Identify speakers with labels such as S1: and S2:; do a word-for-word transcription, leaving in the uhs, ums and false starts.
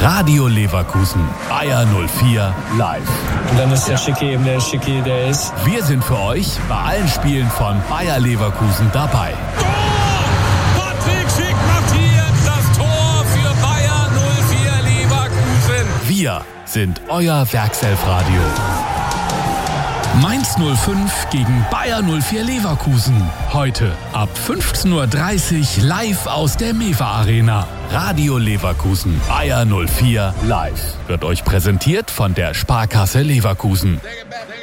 S1: Radio Leverkusen, Bayer null vier live.
S2: Und dann ist der Schicki eben der Schicki, der ist.
S1: Wir sind für euch bei allen Spielen von Bayer Leverkusen dabei.
S3: Tor! Patrick Schick macht hier das Tor für Bayer null vier Leverkusen.
S1: Wir sind euer Werkself-Radio. Mainz null fünf gegen Bayer null vier Leverkusen. Heute ab fünfzehn Uhr dreißig live aus der Mewa Arena. Radio Leverkusen, Bayer null vier live. Wird euch präsentiert von der Sparkasse Leverkusen.